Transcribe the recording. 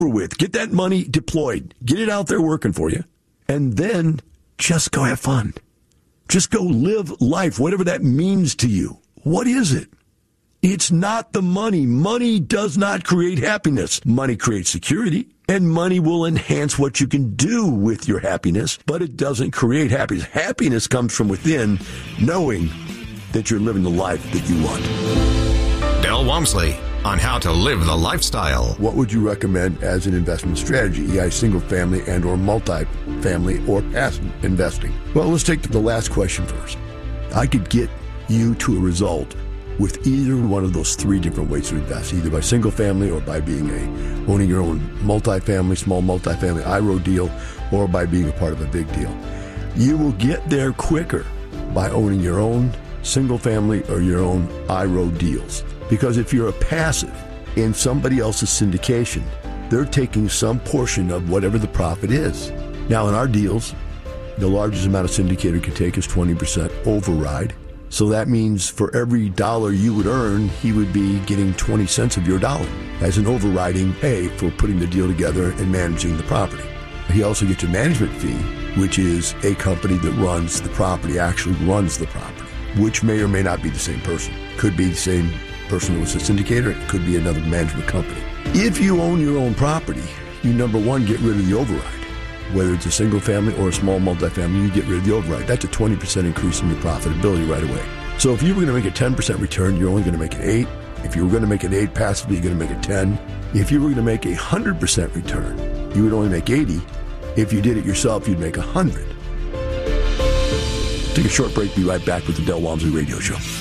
with. Get that money deployed. Get it out there working for you. And then just go have fun. Just go live life, whatever that means to you. What is it? It's not the money. Money does not create happiness. Money creates security, and money will enhance what you can do with your happiness, but it doesn't create happiness. Happiness comes from within, knowing that you're living the life that you want. Del Walmsley on how to live the lifestyle. What would you recommend as an investment strategy, either single family and or multi-family or passive investing? Well, let's take the last question first. I could get you to a result with either one of those three different ways to invest, either by single family or by owning your own multifamily, small multifamily IRO deal, or by being a part of a big deal. You will get there quicker by owning your own single family or your own IRO deals. Because if you're a passive in somebody else's syndication, they're taking some portion of whatever the profit is. Now in our deals, the largest amount a syndicator can take is 20% override. So that means for every dollar you would earn, he would be getting 20 cents of your dollar as an overriding pay for putting the deal together and managing the property. He also gets a management fee, which is a company that runs the property, actually runs the property, which may or may not be the same person. Could be the same person who was a syndicator. It could be another management company. If you own your own property, you, number one, get rid of the override. Whether it's a single family or a small multifamily, you get rid of the override. That's a 20% increase in your profitability right away. So if you were going to make a 10% return, you're only going to make an 8. If you were going to make an 8 passively, you're going to make a 10. If you were going to make a 100% return, you would only make 80. If you did it yourself, you'd make 100. Take a short break. Be right back with the Del Walmsley Radio Show.